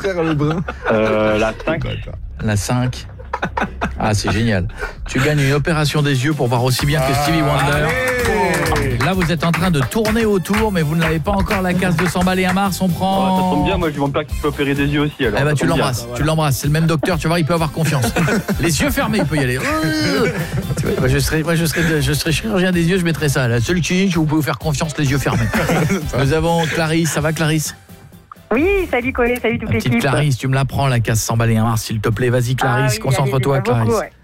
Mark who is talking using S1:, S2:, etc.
S1: frère Lebrun.
S2: La 5.
S3: La 5. Ah, c'est génial. Tu gagnes une opération des yeux pour voir aussi bien que Stevie Wonder. Là, vous êtes en train de tourner autour, mais vous ne l'avez pas encore la case de 100 balles et un mars. On prend...
S2: Ça tombe bien, moi je mon père qui peut opérer des yeux aussi. Alors,
S3: eh ben, tu l'embrasses, tu l'embrasses. C'est le même docteur, tu vois, il peut avoir confiance. Les yeux fermés, il peut y aller. Tu vois, je serais chirurgien des yeux, je mettrais ça. La seule clinique où vous pouvez faire confiance, les yeux fermés. Nous avons Clarisse. Ça va, Clarisse?
S4: Oui, salut Collet, salut toute l'équipe.
S3: Petite Clarisse, tu me la prends la case 100 balles et un mars, s'il te plaît. Vas-y Clarisse,
S4: oui,
S3: concentre-toi
S4: allez,
S3: Clarisse.
S4: beaucoup, ouais.